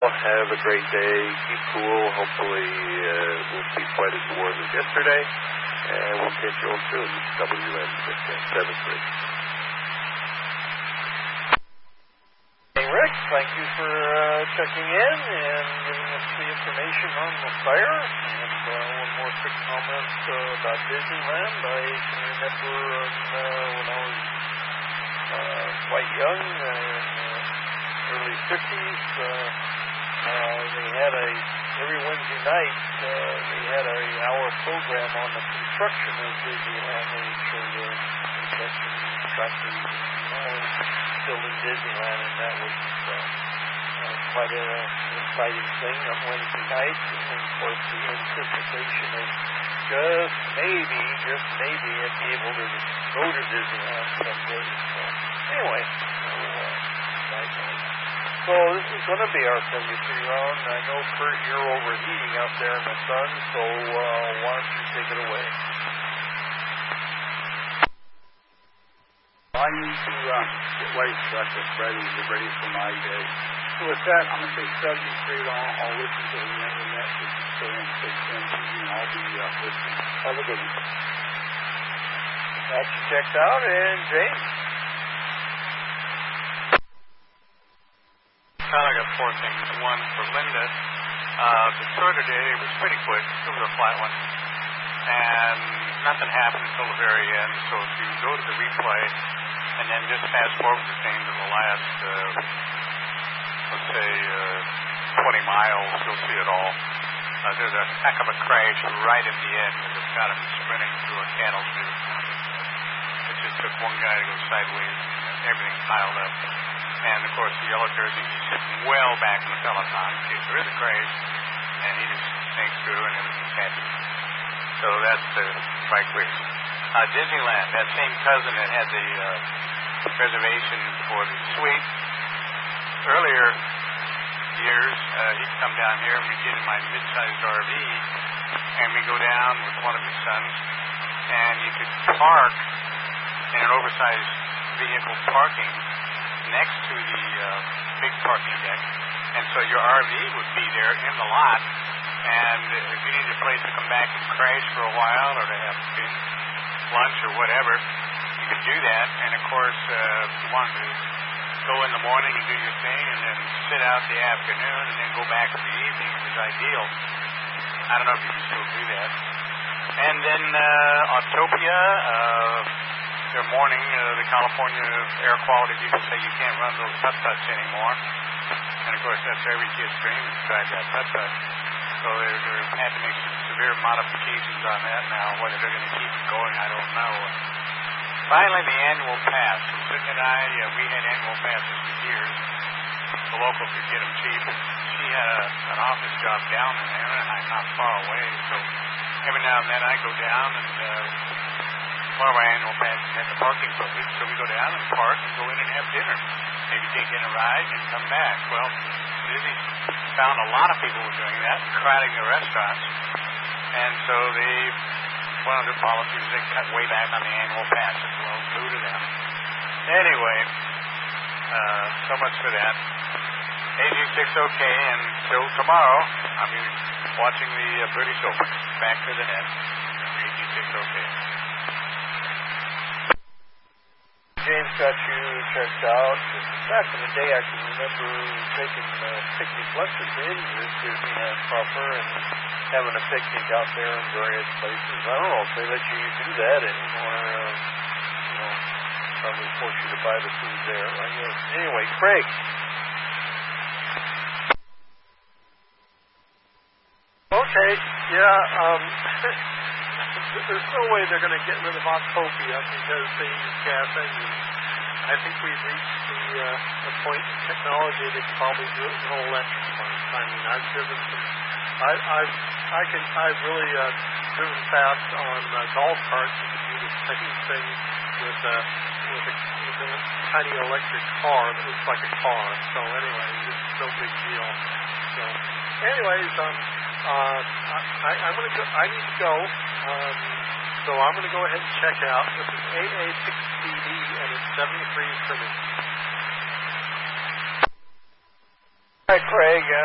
Have a great day. Keep cool. Hopefully it won't be quite as warm as yesterday. And we'll catch you all soon. WN 73. Hey, Rick. Thank you for checking in and giving us the information on the fire. And one more quick comment about Disneyland. I can remember when I was quite young, early 50s, they had every Wednesday night, they had an hour program on the construction of Disneyland. They showed the construction tractors building Disneyland, and that was quite an exciting thing on Wednesday nights. And of course, the anticipation of just maybe I'd be able to go to Disneyland someday. So anyway, so this is going to be our 73 round. I know, Kurt, you're overheating out there in the sun, so why don't you take it away? I need to get waste breakfast ready to get ready for my day. So with that, I'm going to take 73 long. I'll listen to the end of the next so in 6 and I'll be listening. Have a good one. Got you checked out, and James? I got four things. One for Linda. The tour today was pretty quick. It was a flat one. And nothing happened until the very end. So if you go to the replay and then just fast forward the thing to the last, let's say, 20 miles, you'll see it all. There's a heck of a crash right at the end because it's got him sprinting through a cattle chute. It just took one guy to go sideways and everything piled up. And, of course, the yellow jersey, he's sitting well back in the peloton in case there is a crash, and he just sneaks through and everything's happy. So that's the right quick. Disneyland, that same cousin that had the reservation for the suite, earlier years, he'd come down here and we'd get in my mid-sized RV, and we go down with one of his sons, and you could park in an oversized vehicle parking next to the big parking deck, and so your RV would be there in the lot, and if you needed a place to come back and crash for a while or to have lunch or whatever, you could do that. And of course, if you wanted to go in the morning and do your thing and then sit out the afternoon and then go back in the evening, it was ideal. I don't know if you can still do that. And then Autopia, their morning, the California air quality people say you can't run those tut-tuts anymore. And of course, that's every kid's dream is to drive that tut-tut. So they're had to make some severe modifications on that now. Whether they're going to keep it going, I don't know. Finally, the annual pass. Susan and I, we had annual passes for years. The local could get them cheap. She had an office job down in Anaheim, not far away. So every now and then I go down and one of our annual passes had the parking focus, so we go down and park and go in and have dinner. Maybe take in a ride and come back. Well, Disney found a lot of people were doing that, crowding the restaurants, and so one of their policies, they cut way back on the annual passes. Well, due to them. Anyway, so much for that. AG6 okay, and so tomorrow I'll be watching the British Open. Back to the net. AG6 okay. James got you checked out. Back in the day, I can remember taking picnic lunches in Disneyland proper and having a picnic out there in various places. I don't know if they let you do that anymore. Probably force you to buy the food there, I guess. Anyway, Craig. Okay, yeah, there's no way they're going to get rid of Autopia because they use gas engines. I think we've reached the point in technology that can probably do it with an electric one. I mean, I've driven I've really driven fast on golf carts. You can do the same thing with a tiny electric car that looks like a car. So anyway, it's no big deal. So anyways, I'm going to go. I need to go. So I'm going to go ahead and check out. This is AA6CD, and it's 73 for me. Hi, Craig.